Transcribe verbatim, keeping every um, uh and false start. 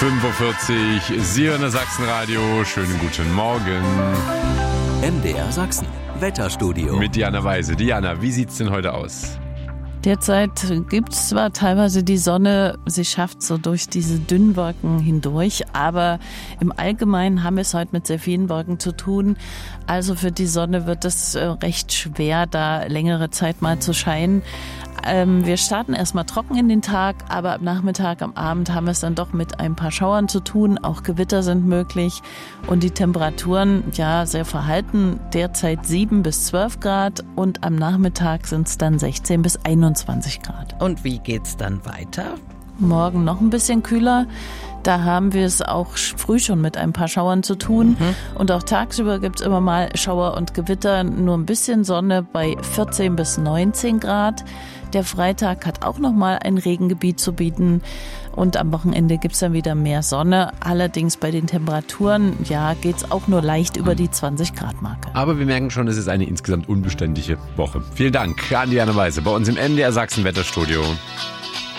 fünf Uhr vierzig, Sie hören das Sachsenradio. Schönen guten Morgen. M D R Sachsen, Wetterstudio. Mit Diana Weise. Diana, wie sieht's denn heute aus? Derzeit gibt es zwar teilweise die Sonne, sie schafft so durch diese dünnen Wolken hindurch, aber im Allgemeinen haben wir es heute mit sehr vielen Wolken zu tun. Also für die Sonne wird es recht schwer, da längere Zeit mal zu scheinen. Ähm, wir starten erstmal trocken in den Tag, aber am Nachmittag, am Abend haben wir es dann doch mit ein paar Schauern zu tun. Auch Gewitter sind möglich und die Temperaturen, ja, sehr verhalten. Derzeit sieben bis zwölf Grad und am Nachmittag sind es dann sechzehn bis einundzwanzig Grad. Und wie geht's dann weiter? Morgen noch ein bisschen kühler. Da haben wir es auch früh schon mit ein paar Schauern zu tun. Mhm. Und auch tagsüber gibt es immer mal Schauer und Gewitter. Nur ein bisschen Sonne bei vierzehn bis neunzehn Grad. Der Freitag hat auch noch mal ein Regengebiet zu bieten. Und am Wochenende gibt es dann wieder mehr Sonne. Allerdings bei den Temperaturen, ja, geht es auch nur leicht über die zwanzig Grad Marke. Aber wir merken schon, es ist eine insgesamt unbeständige Woche. Vielen Dank an Diana Weise bei uns im M D R Sachsen Wetterstudio.